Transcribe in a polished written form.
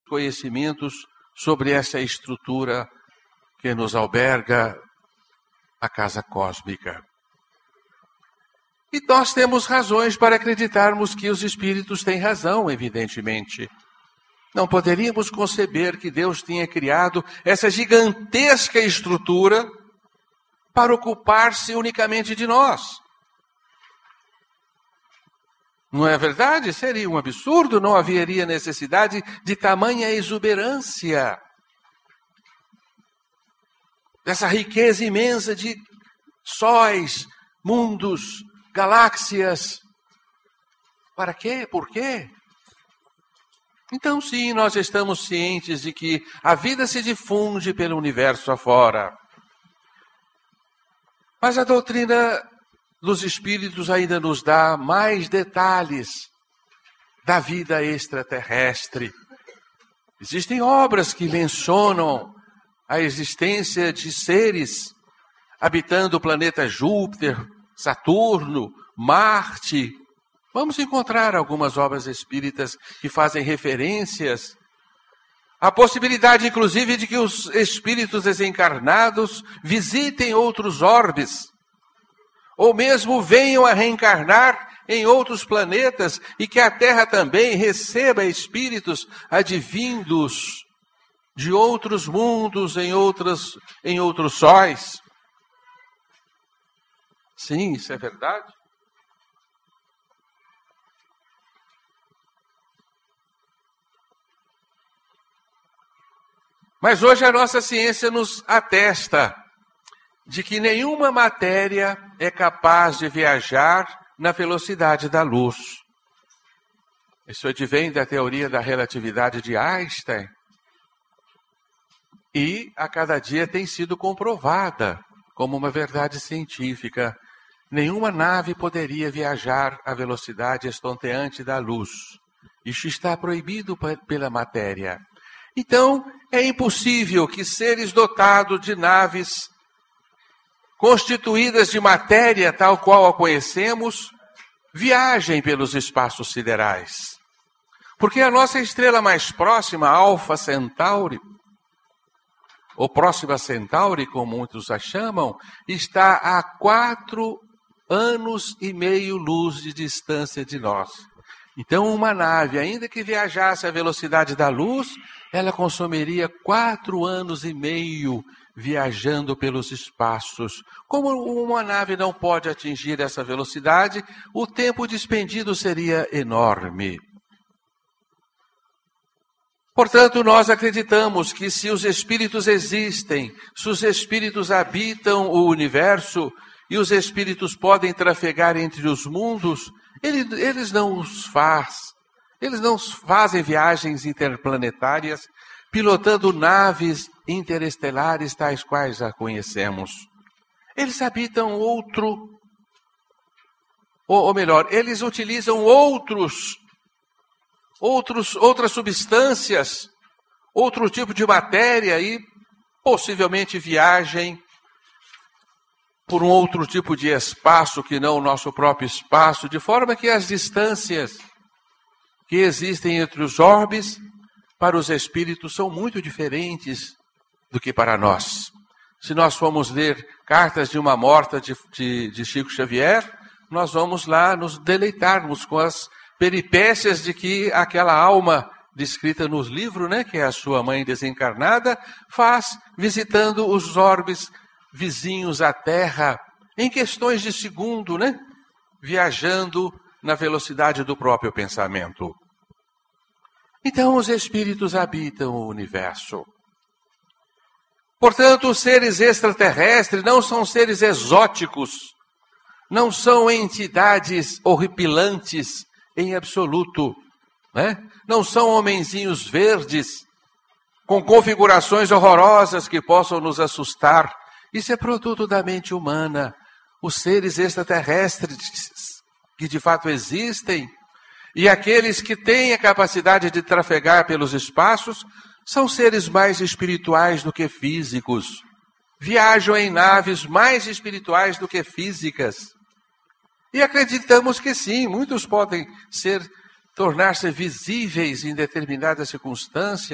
conhecimentos sobre essa estrutura que nos alberga a casa cósmica. E nós temos razões para acreditarmos que os espíritos têm razão, evidentemente. Não poderíamos conceber que Deus tinha criado essa gigantesca estrutura para ocupar-se unicamente de nós. Não é verdade? Seria um absurdo, não haveria necessidade de tamanha exuberância. Dessa riqueza imensa de sóis, mundos, galáxias. Para quê? Por quê? Então, sim, nós estamos cientes de que a vida se difunde pelo universo afora. Mas a doutrina dos espíritos ainda nos dá mais detalhes da vida extraterrestre. Existem obras que mencionam a existência de seres habitando o planeta Júpiter, Saturno, Marte. Vamos encontrar algumas obras espíritas que fazem referências à possibilidade, inclusive, de que os espíritos desencarnados visitem outros orbes, ou mesmo venham a reencarnar em outros planetas e que a Terra também receba espíritos advindos de outros mundos em outros sóis. Sim, isso é verdade. Mas hoje a nossa ciência nos atesta de que nenhuma matéria é capaz de viajar na velocidade da luz. Isso advém da teoria da relatividade de Einstein. E a cada dia tem sido comprovada como uma verdade científica. Nenhuma nave poderia viajar à velocidade estonteante da luz. Isso está proibido pela matéria. Então, é impossível que seres dotados de naves constituídas de matéria tal qual a conhecemos, viajem pelos espaços siderais. Porque a nossa estrela mais próxima, Alfa Centauri, ou Próxima Centauri, como muitos a chamam, está a 4 anos e meio luz de distância de nós. Então, uma nave, ainda que viajasse à velocidade da luz, ela consumiria 4 anos e meio viajando pelos espaços. Como uma nave não pode atingir essa velocidade, o tempo despendido seria enorme. Portanto, nós acreditamos que se os espíritos existem, se os espíritos habitam o universo e os espíritos podem trafegar entre os mundos, eles não fazem viagens interplanetárias, pilotando naves interestelares tais quais a conhecemos. Eles habitam eles utilizam outras substâncias, outro tipo de matéria e possivelmente viajem por um outro tipo de espaço que não o nosso próprio espaço, de forma que as distâncias que existem entre os orbes para os espíritos são muito diferentes do que para nós. Se nós formos ler Cartas de uma Morta de Chico Xavier, nós vamos lá nos deleitarmos com as peripécias de que aquela alma descrita nos livros, que é a sua mãe desencarnada, faz visitando os orbes vizinhos à Terra, em questões de segundo, viajando na velocidade do próprio pensamento. Então, os espíritos habitam o universo. Portanto, os seres extraterrestres não são seres exóticos, não são entidades horripilantes em absoluto, não são homenzinhos verdes com configurações horrorosas que possam nos assustar. Isso é produto da mente humana. Os seres extraterrestres que de fato existem e aqueles que têm a capacidade de trafegar pelos espaços são seres mais espirituais do que físicos. Viajam em naves mais espirituais do que físicas. E acreditamos que sim, muitos podem tornar-se visíveis em determinadas circunstâncias,